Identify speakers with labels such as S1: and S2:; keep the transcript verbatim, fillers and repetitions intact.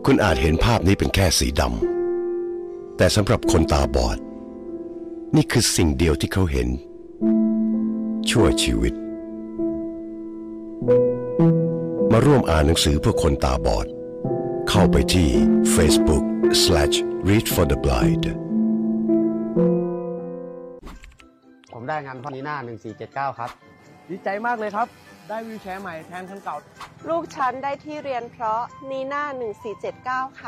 S1: คุณอาจเห็นภาพนี้เป็นแค่สีดำแต่สำหรับคนตาบอดนี่คือสิ่งเดียวที่เขาเห็นชั่วชีวิตมาร่วมอ่านหนังสือเพื่อคนตาบอดเข้าไปที่ Facebook slash read for the blind
S2: ผมได้งานพอนีน่าหนึ่งสี่เจ็ดเก้าครับ
S3: ดีใจมากเลยครับได้วีลแชร์ใหม่แทนคันเก่า
S4: ลูกฉันได้ที่เรียนเพราะนีน่าหนึ่งสี่เจ็ดเก้าค่ะ